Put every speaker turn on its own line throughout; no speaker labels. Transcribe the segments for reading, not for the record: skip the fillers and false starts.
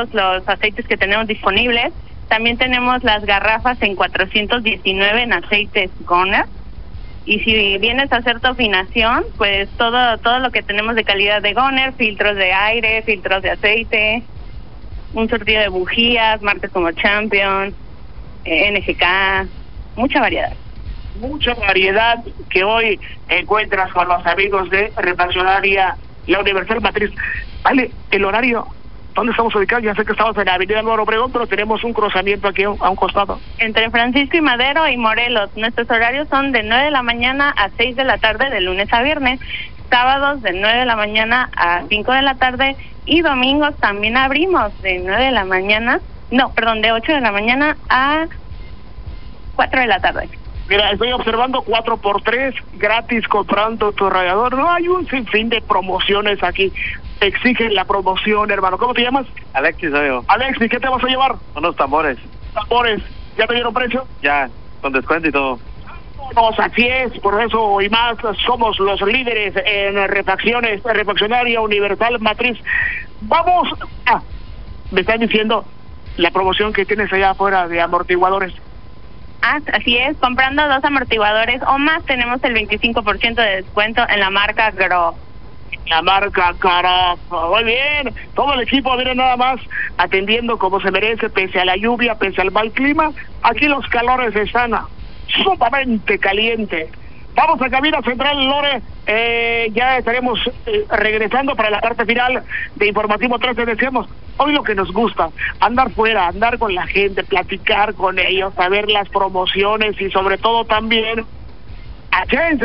todos los aceites que tenemos disponibles. También tenemos las garrafas en 419 en aceites Goner. Y si vienes a hacer tu afinación, pues todo lo que tenemos de calidad de Goner, filtros de aire, filtros de aceite, un surtido de bujías, marcas como Champion, NGK, mucha variedad.
Mucha variedad que hoy encuentras con los amigos de Refaccionaria La Universal Matriz. Vale, el horario, ¿dónde estamos ubicados? Ya sé que estamos en la avenida Álvaro Obregón, pero tenemos un cruzamiento aquí a un costado.
Entre Francisco y Madero y Morelos. Nuestros horarios son de 9 de la mañana a 6 de la tarde, de lunes a viernes. Sábados de 9 de la mañana a 5 de la tarde. Y domingos también abrimos de 9 de la mañana, de 8 de la mañana a 4 de la tarde.
Mira, estoy observando 4x3, gratis comprando tu radiador. No, hay un sinfín de promociones aquí. Exigen la promoción, hermano. ¿Cómo te llamas?
Alexis, amigo.
Alexis, ¿qué te vas a llevar?
Unos tambores.
Tambores. ¿Ya te dieron precio?
Ya, con descuento y todo.
Así es, por eso y más somos los líderes en refacciones, Refaccionaria Universal Matriz. Vamos me están diciendo la promoción que tienes allá afuera de amortiguadores.
Así es, comprando 2 amortiguadores o más tenemos el 25% de descuento en la marca Gro.
La marca Carafa, muy bien, todo el equipo, miren nada más, atendiendo como se merece, pese a la lluvia, pese al mal clima. Aquí los calores están sumamente calientes. Vamos a cabina central, Lore. Ya estaremos regresando para la parte final de Informativo 13. Decíamos, hoy lo que nos gusta, andar fuera, andar con la gente, platicar con ellos, saber las promociones y sobre todo también allá en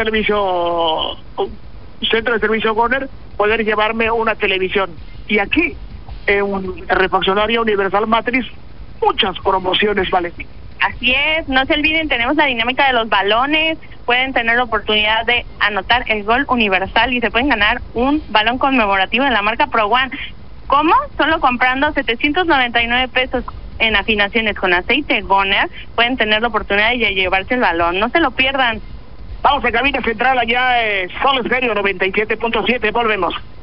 Centro de Servicio Goner, poder llevarme una televisión. Y aquí, en Refaccionaria Universal Matriz, muchas promociones, vale.
Así es, no se olviden, tenemos la dinámica de los balones, pueden tener la oportunidad de anotar el gol universal y se pueden ganar un balón conmemorativo de la marca Pro One. ¿Cómo? Solo comprando 799 pesos en afinaciones con aceite Goner, pueden tener la oportunidad de llevarse el balón, no se lo pierdan.
Vamos a cabina central allá, Sol Estéreo 97.7, volvemos.